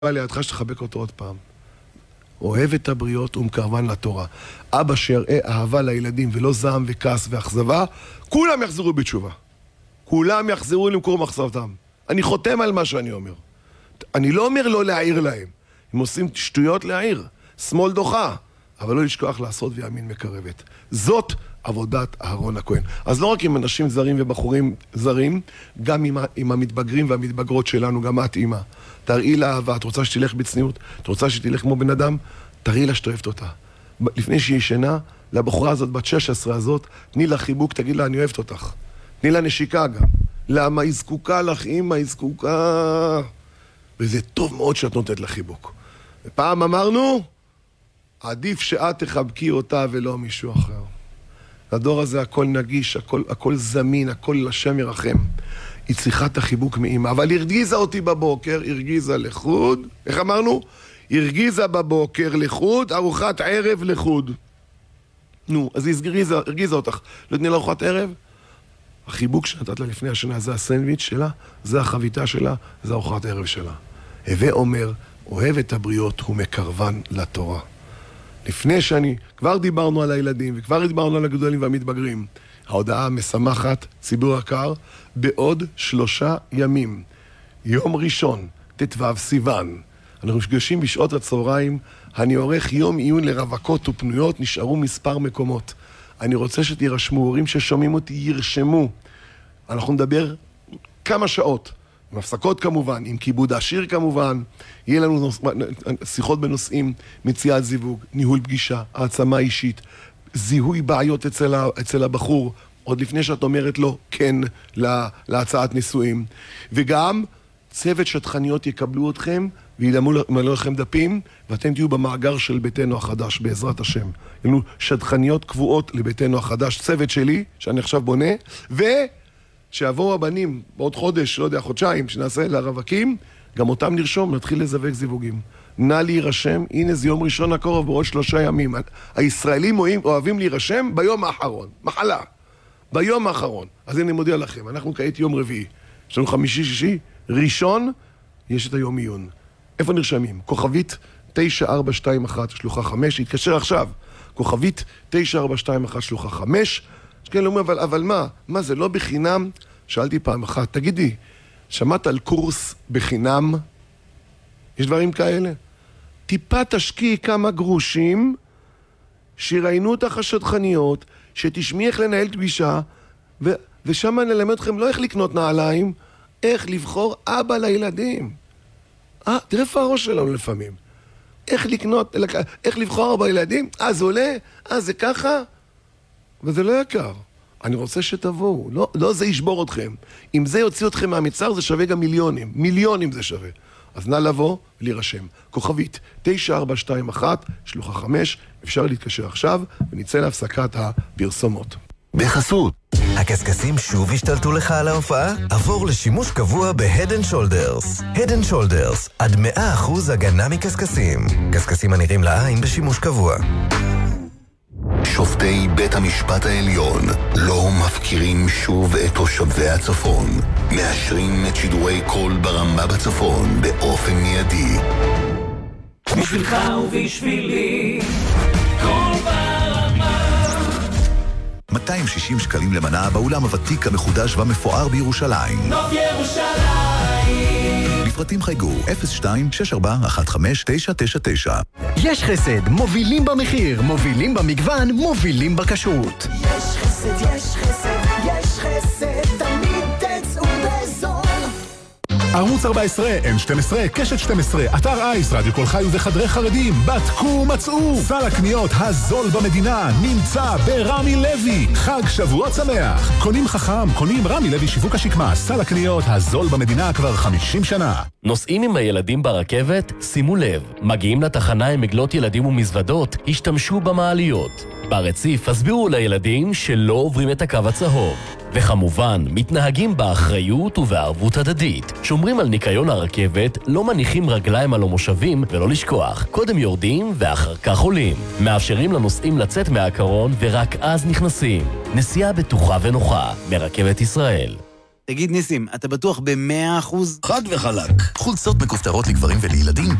לידך שתחבק אותו עוד פעם. אוהב את הבריות ומקרבן לתורה. אבא שיראה אהבה לילדים ולא זעם וכעס ואכזבה, כולם יחזרו בתשובה. כולם יחזרו למקור מחשבתם. אני חותם על מה שאני אומר. אני לא אומר לא להעיר להם. הם עושים שטויות להעיר. שמאל דוחה. אבל לא לשכוח לעשות וימין מקרבת. זאת עבודת אהרון הכהן. אז לא רק עם אנשים זרים ובחורים זרים, גם עם המתבגרים והמתבגרות שלנו, גם את אימא. תראי לה אהבה, את רוצה שתלך בצניעות? את רוצה שתלך כמו בן אדם? תראי לה שתאהבת אותה. לפני שהיא ישנה, לבחורה הזאת, בת 16 הזאת, תני לה חיבוק, תגיד לה, אני אוהבת אותך. תני לה נשיקה גם. למה? היא זקוקה לך, אימא, היא זקוקה. וזה טוב מאוד שאת נותנת לה חיבוק. ופעם אמרנו, עדיף שאת תחבקי אותה ולא מישהו אחר. לדור הזה הכל נגיש, הכל זמין, הכל לשם ירחם. היא צריכה את החיבוק מאמא, אבל הרגיזה אותי בבוקר, הרגיזה לחוד. איך אמרנו? הרגיזה בבוקר לחוד, ארוחת ערב לחוד. נו, אז היא הרגיזה אותך. לא תני לה ארוחת ערב? החיבוק שנתת לה לפני השנה, זה הסנדוויץ' שלה, זה החביתה שלה, זה ארוחת ערב שלה. הווה אומר, אוהב את הבריות ומקרבן לתורה. לפני שאני, כבר דיברנו על הילדים וכבר דיברנו על הגדולים והמתבגרים. ההודעה משמחת, ציבור יקר, בעוד 3 ימים. יום ראשון, ט"ו סיוון. אנחנו נפגשים בשעות הצהריים. אני עורך יום עיון לרווקות ופנויות, נשארו מספר מקומות. אני רוצה שתירשמו, הורים ששומעים אותי ירשמו. אנחנו נדבר כמה שעות. עם הפסקות כמובן, עם כיבוד השיר כמובן, יהיה לנו שיחות בנושאים, מציאת זיווג, ניהול פגישה, העצמה אישית, זיהוי בעיות אצל הבחור, עוד לפני שאת אומרת לו כן להצעת נישואים. וגם צוות שטחניות יקבלו אתכם וימלאו לכם דפים, ואתם תהיו במאגר של ביתנו החדש, בעזרת השם. יהיו שטחניות קבועות לביתנו החדש, צוות שלי, שאני עכשיו בונה, שיבואו הבנים בעוד חודש, לא יודע, חודשיים, שנעשה לרווקים, גם אותם נרשום, נתחיל לזווק זיווגים. נא להירשם, הנה זה יום ראשון הקרוב, בעוד 3 ימים. הישראלים אוהבים להירשם ביום האחרון, מחלה, ביום האחרון. אז הנה אני מודיע לכם, אנחנו כעת יום רביעי, יש לנו 5, 6, ראשון, יש את היום עיון. איפה נרשמים? כוכבית 9421 שלוחה 5, התקשר עכשיו, כוכבית 9421 שלוחה 5, כן, לא אומר, אבל מה? מה זה לא בחינם? שאלתי פעם אחת, תגידי, שמעת על קורס בחינם? יש דברים כאלה? טיפה תשקיעי כמה גרושים, שיראיינו אותך השטחניות, שתשמעי איך לנהל פגישה, ושם נלמד אתכם לא איך לקנות נעליים, איך לבחור אבא לילדים. תראה איפה הראש שלנו לפעמים. איך לבחור אבא לילדים? זה עולה? זה ככה? וזה לא יקר. אני רוצה שתבואו. לא זה ישבור אתכם. אם זה יוציא אתכם מהמצר, זה שווה גם מיליונים. מיליונים זה שווה. אז נא לבוא ולהירשם. כוכבית 9421 שלוחה 5, אפשר להתקשר עכשיו, ונצא להפסקת הפרסומות. בחסות. הקסקסים שוב השתלטו לך על ההופעה? עבור לשימוש קבוע ב-Head & Shoulders. Head & Shoulders, עד 100% הגנה מקסקסים. קסקסים הנראים לעין בשימוש קבוע. שופטי בית המשפט העליון לא מפקירים שוב את תושבי הצפון. מאשרים את שידורי קול ברמה בצפון באופן מיידי. בשבילך ובשבילי קול ברמה. 260 שקלים למנה באולם הוותיק המחודש והמפואר בירושלים. נוף ירושלים. לפרטים חייגו 02-6415-999. יש חסד, מובילים במחיר, מובילים במגוון, מובילים בכשרות. יש חסד, יש חסד, יש חסד, תמיד תצאו בזול. ערוץ 14, N12, קשת 12, אתר אייס, רדיו כל חי וחדרי חרדים, בדקו מצאו. סל הקניות הזול במדינה נמצא ברמי לוי. חג שבועות שמח. קונים חכם, קונים רמי לוי שיווק השקמה. סל הקניות הזול במדינה כבר 50 שנה. נוסעים עם הילדים ברכבת? שימו לב, מגיעים לתחנה עם מגלות ילדים ומזוודות, השתמשו במעליות. ברציף הסבירו לילדים שלא עוברים את הקו הצהוב. וכמובן, מתנהגים באחריות ובערבות הדדית. שומרים על ניקיון הרכבת, לא מניחים רגליים על המושבים, ולא לשכוח, קודם יורדים ואחר כך עולים. מאפשרים לנוסעים לצאת מהקרון ורק אז נכנסים. נסיעה בטוחה ונוחה, מרכבת ישראל. תגיד ניסים, אתה בטוח ב100%? חד וחלק. חולצות מכופתרות לגברים ולילדים